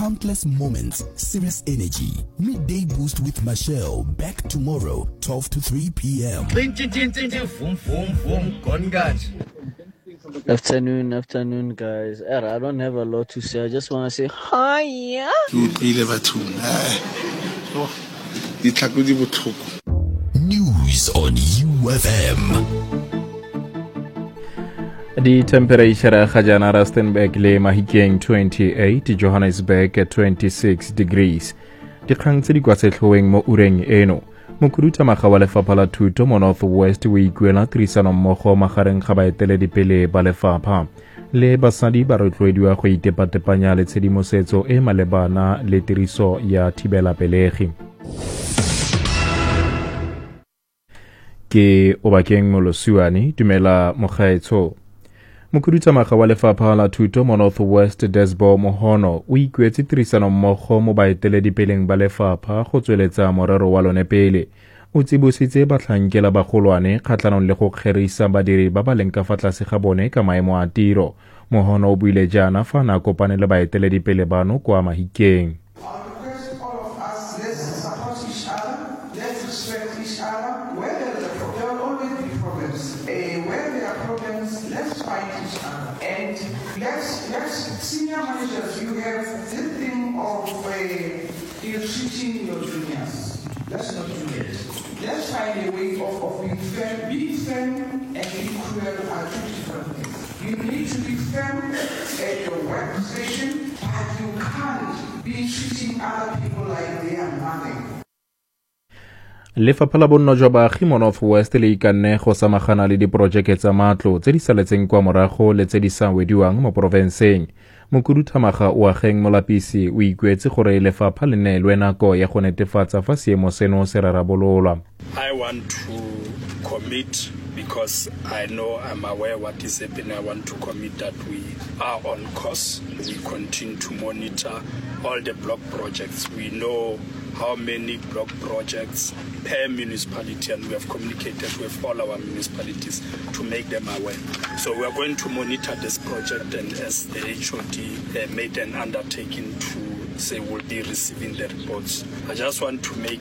countless moments, serious energy. Midday Boost with Michelle, back tomorrow, 12 to 3 p.m. Afternoon, guys. I don't have a lot to say. I just want to say hi. News on UFM. The temperature ga jana Rustenburg le Mahikeng 28, Johannesburg 26 degrees. Dikgang tse di kwa setlhoeng mo ureng eno. Mokhuduthamaga wa lefapha la thuto mo North West o ikuela tirisanommogo magareng ga baeteledipele ba lefapha le basadi ba rotloediwa go itepatepanya le tshedimosetso e malebana le tiriso ya thibelapelegi. Ke Obakeng Molosiwane, dumela mogaetsho. Mokhuduthamaga wa lefapha la thuto mo North West Desbo Mohono o ikuetse tirisanommogo mo baeteledipeleng ba lefapha go tsweletsa morero wa lone pele. O tsibositse batlhankela bagolwane kgatlhanong le go kgerisa badiri ba ba leng ka fa tlase ga bone ka maemo a tiro. Mohono o buile jaana fa na kopane le baeteledipele bano kwa Mahikeng. Senior managers, you have this thing of treating your juniors. Let's not do it. Let's find a way of being fair. Being firm and being cruel are two different things. You need to be firm at your work station, but you can't be treating other people like they are nothing. Lefapha la bonno jwa baagi mo North West le ikanne go samagana le diporojeke tsa matlo tse di saletseng kwa morago le tse di sa wediwang mo porofenseng. Mokhuduthamaga o Ageng Molapisi o ikuetse gore lefapha le neelwe nako ya go netefatsa fa seemo seno se rarabololwa. I want to commit, because I know I'm aware what is happening. I want to commit that we are on course. We continue to monitor all the block projects. We know how many block projects per municipality, and we have communicated with all our municipalities to make them aware. So we are going to monitor this project, and as the HOD made an undertaking to say we'll be receiving the reports. I just want to make